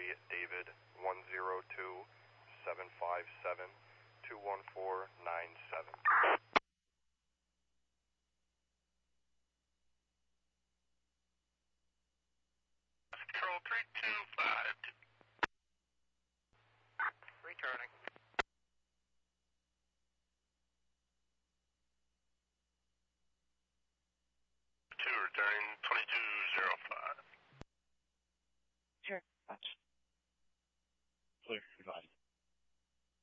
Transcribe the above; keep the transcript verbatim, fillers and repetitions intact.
David one zero two seven five seven two one four nine seven. Control three two five. Returning. Two returning twenty-two zero five. Sure, watch.